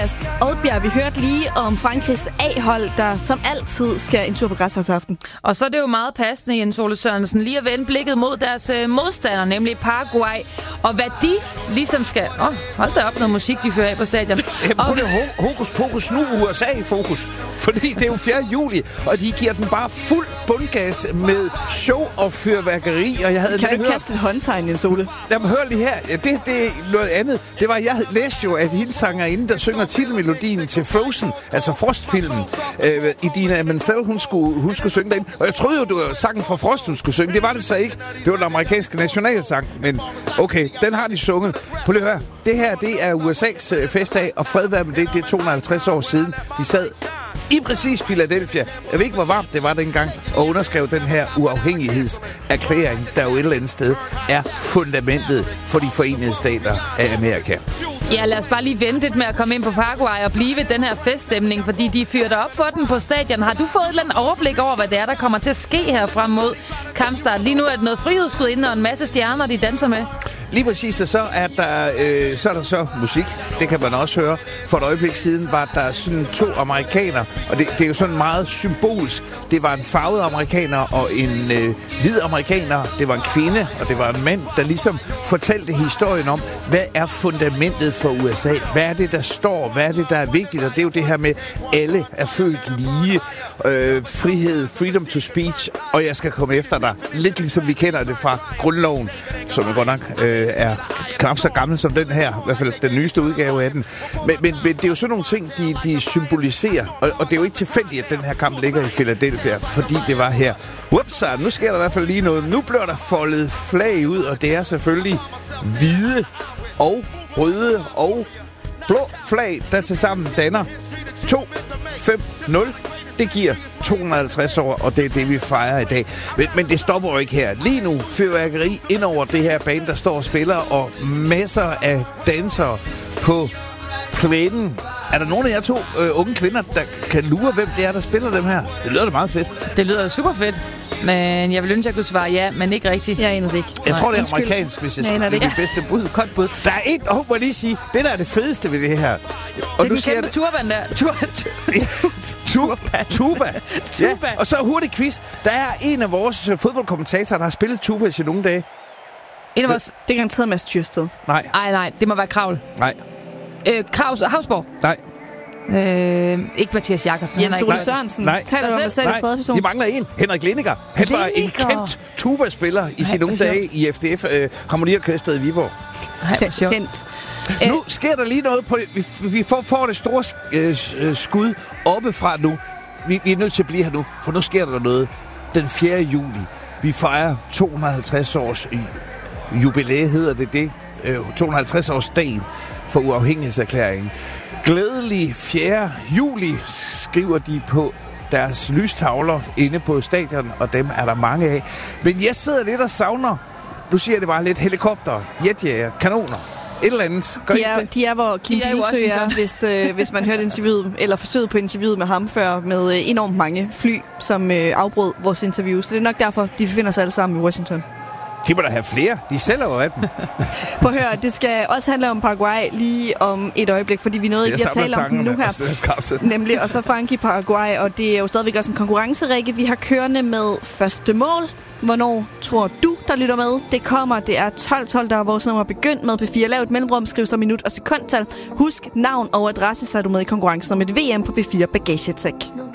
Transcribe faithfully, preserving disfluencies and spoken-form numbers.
Oddbjerg, vi hørte lige om Frankrigs A-hold, der som altid skal en tur på græshold til aften. Og så er det jo meget passende, Jens Ole Sørensen, lige at vende blikket mod deres øh, modstander, nemlig Paraguay. Og hvad de ligesom skal... Åh, oh, hold da op noget musik, de fører af på stadion. Jamen, og... det er hokus pokus, nu U S A i fokus. Fordi det er jo fjerde juli, og de giver den bare fuld bundgas med show og fyrværkeri. Og jeg havde kan du hørt... kaste en håndtegn, Jens Ole? Jamen, hør lige her. Det, det er noget andet. Det var, jeg læste jo, at hende sangerinde, der synger titelmelodien til Frozen, altså Frost-filmen, øh, Idina Menzel, hun skulle, hun skulle synge derinde. Og jeg troede jo, det var sangen fra Frost, hun skulle synge. Det var det så ikke. Det var den amerikanske nationalsang. Men okay, den har de sunget. Prøv lige at høre. Det her, det er U S A's øh, festdag, og fred være med det. Det er to hundrede og halvtreds år siden. De sad i præcis Philadelphia. Jeg ved ikke, hvor varmt det var dengang, og underskrev den her uafhængighedserklæring, der jo et eller andet sted er fundamentet for de forenede stater af Amerika. Ja, lad os bare lige vente lidt med at komme ind på Paraguay og blive ved den her feststemning, fordi de fyrter op for den på stadion. Har du fået et eller andet overblik over, hvad det er, der kommer til at ske her frem mod kampstart? Lige nu er det noget frihedsskud inde og en masse stjerner, de danser med. Lige præcis, og så er der, øh, så er der så musik. Det kan man også høre. For et øjeblik siden var der sådan to amerikanere, og det, det er jo sådan meget symbolsk. Det var en farvet amerikaner og en øh, hvid amerikaner. Det var en kvinde, og det var en mand, der ligesom fortalte historien om, hvad er fundamentet for U S A? Hvad er det, der står? Hvad er det, der er vigtigt? Og det er jo det her med, alle er født lige. Øh, frihed, freedom to speech, og jeg skal komme efter dig. Lidt ligesom vi kender det fra grundloven, som er godt nok øh, er knap så gammel som den her, i hvert fald den nyeste udgave af den. Men, men, men det er jo sådan nogle ting, de, de symboliserer, og, og det er jo ikke tilfældigt, at den her kamp ligger i Philadelphia, fordi det var her. Ups, nu sker der i hvert fald lige noget. Nu bliver der foldet flag ud, og det er selvfølgelig hvide og røde og blå flag, der tilsammen danner to fem nul. Det giver to hundrede og halvtreds år, og det er det, vi fejrer i dag. Men, men det stopper jo ikke her. Lige nu fyrværkeri ind over det her bane, der står og spiller, og masser af dansere på kvæden. Er der nogen af jer to øh, unge kvinder, der kan lure, hvem det er, der spiller dem her? Det lyder da meget fedt. Det lyder super fedt. Men jeg vil ønske, at jeg kunne svare ja, men ikke rigtigt. Jeg aner det ikke. Jeg tror, det er amerikansk, hvis jeg skal det det bedste bud. Godt bud. Der er et, oh, må jeg lige sige, det der er det fedeste ved det her. Og det er den kæmpe det... turban der. Tur, tuba. Tuba. Tuba. Ja. Og så hurtig quiz. Der er en af vores fodboldkommentatorer, der har spillet tuba i nogle dage. En af vores... Det er garanteret Mads Thyrsted. Nej. Ej, nej. Det må være Kravl. Nej. Øh, Kravs... Havsborg. Nej. Øh, ikke Mathias Jacobsen. Jens Ole Sørensen. Nej. Taler du om dig selv i tredje person? De mangler en. Henrik Lindiger. Han var en kendt tuba-spiller i sine unge dage i F D F øh, Harmoniorkestret i Viborg. Kendt. Nu sker der lige noget på det. Vi, vi får, får det store øh, skud oppefra nu. Vi, vi er nødt til at blive her nu, for nu sker der noget. Den fjerde juli. Vi fejrer to hundrede og halvtreds års jubilæe, hedder det det. Øh, to hundrede og halvtreds års dagen for uafhængighedserklæringen. Glædelig fjerde juli, skriver de på deres lystavler inde på stadion, og dem er der mange af. Men jeg sidder lidt og savner, nu siger jeg det bare lidt, helikopter, jetjager, kanoner, et eller andet. Gør de, er, det? de er, hvor Kim Bilsø er, hvis, øh, hvis man hørte interviewet, eller forsøget på interviewet med ham før, med øh, enormt mange fly, som øh, afbrød vores interview. Så det er nok derfor, de befinder sig alle sammen i Washington. De må da have flere. De sælger jo af dem. På hør, det skal også handle om Paraguay lige om et øjeblik, fordi vi nåede ikke at tale om den nu her. Nemlig, og så Frankrig, Paraguay, og det er jo stadigvæk også en konkurrencerække, vi har kørende med første mål. Hvornår tror du, der lytter med? Det kommer, det er tolv tolv, der er vores nummer begyndt med P fire. Lav et mellemrum, skriv så minut og sekundtal. Husk navn og adresse, så er du med i konkurrencen om et V M på P fire Bagagetech.